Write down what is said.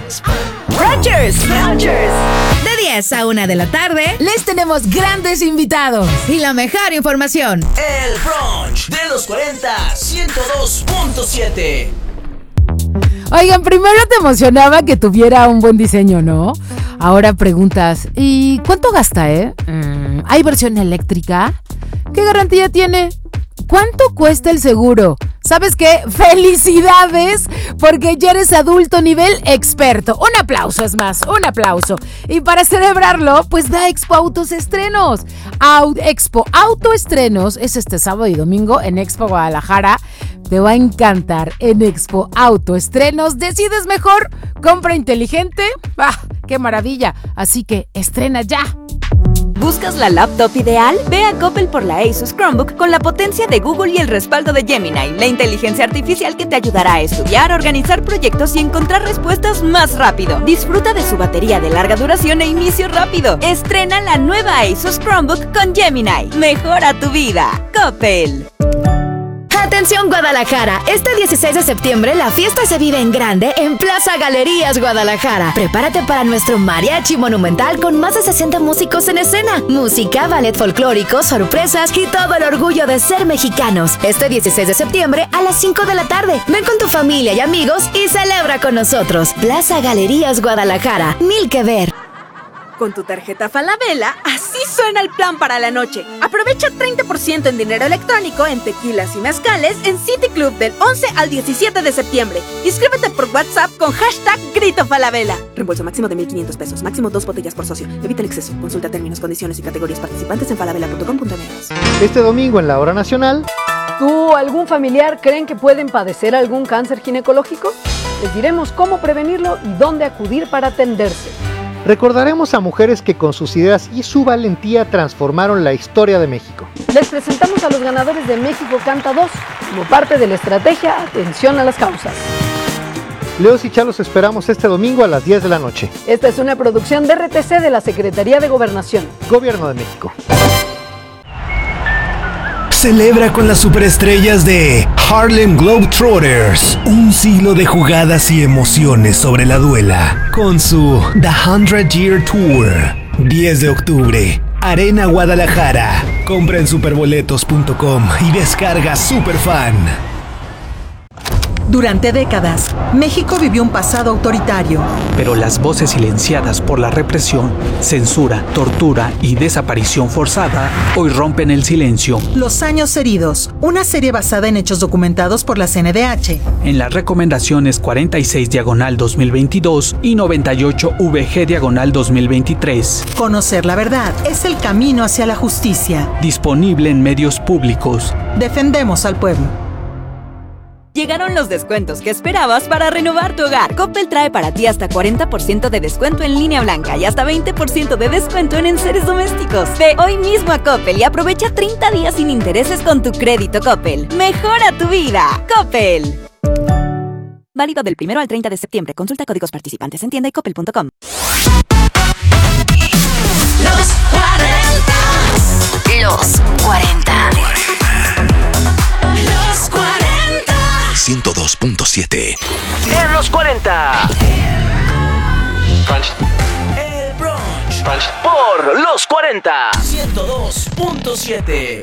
Brunchers. De 10 a 1 de la tarde, les tenemos grandes invitados y la mejor información. El brunch de los 40, 102.7. Oigan, primero te emocionaba que tuviera un buen diseño, ¿no? Ahora preguntas, ¿y cuánto gasta, ¿Hay versión eléctrica? ¿Qué garantía tiene? ¿Cuánto cuesta el seguro? ¿Sabes qué? ¡Felicidades! Porque ya eres adulto nivel experto. Un aplauso, es más, un aplauso. Y para celebrarlo, pues da Expo Autos Estrenos. Expo Auto Estrenos es este sábado y domingo en Expo Guadalajara. Te va a encantar. En Expo Auto Estrenos decides mejor. Compra inteligente. ¡Ah, qué maravilla! Así que estrena ya. ¿Buscas la laptop ideal? Ve a Coppel por la Asus Chromebook con la potencia de Google y el respaldo de Gemini, la inteligencia artificial que te ayudará a estudiar, organizar proyectos y encontrar respuestas más rápido. Disfruta de su batería de larga duración e inicio rápido. Estrena la nueva Asus Chromebook con Gemini. Mejora tu vida. Coppel. Atención Guadalajara, este 16 de septiembre la fiesta se vive en grande en Plaza Galerías Guadalajara. Prepárate para nuestro mariachi monumental con más de 60 músicos en escena. Música, ballet folclórico, sorpresas y todo el orgullo de ser mexicanos. Este 16 de septiembre a las 5 de la tarde. Ven con tu familia y amigos y celebra con nosotros. Plaza Galerías Guadalajara, mil que ver. Con tu tarjeta Falabella, así suena el plan para la noche. Aprovecha 30% en dinero electrónico en tequilas y mezcales en City Club del 11 al 17 de septiembre. Inscríbete por WhatsApp con hashtag Grito Falabella. Reembolso máximo de 1,500 pesos. Máximo 2 botellas por socio. Evita el exceso. Consulta términos, condiciones y categorías participantes en falabella.com.mx. Este domingo en la Hora Nacional. ¿Tú o algún familiar creen que pueden padecer algún cáncer ginecológico? Les diremos cómo prevenirlo y dónde acudir para atenderse. Recordaremos a mujeres que con sus ideas y su valentía transformaron la historia de México. Les presentamos a los ganadores de México Canta 2 como parte de la estrategia Atención a las Causas. Leos y Chalos esperamos este domingo a las 10 de la noche. Esta es una producción de RTC de la Secretaría de Gobernación. Gobierno de México. Celebra con las superestrellas de Harlem Globetrotters, un siglo de jugadas y emociones sobre la duela, con su The 100 Year Tour. 10 de octubre, Arena Guadalajara. Compra en superboletos.com y descarga Superfan. Durante décadas, México vivió un pasado autoritario. Pero las voces silenciadas por la represión, censura, tortura y desaparición forzada hoy rompen el silencio. Los años heridos, una serie basada en hechos documentados por la CNDH. En las recomendaciones 46/2022 y 98/VG/2023. Conocer la verdad es el camino hacia la justicia. Disponible en medios públicos. Defendemos al pueblo. Llegaron los descuentos que esperabas para renovar tu hogar. Coppel trae para ti hasta 40% de descuento en línea blanca y hasta 20% de descuento en enseres domésticos. Ve hoy mismo a Coppel y aprovecha 30 días sin intereses con tu crédito Coppel. ¡Mejora tu vida! ¡Coppel! Válido del 1 al 30 de septiembre. Consulta códigos participantes en tienda y coppel.com. Los 40. Los 40. 102.7. En los 40. Brunch. El brunch. Brunch. Por los 40. 102.7.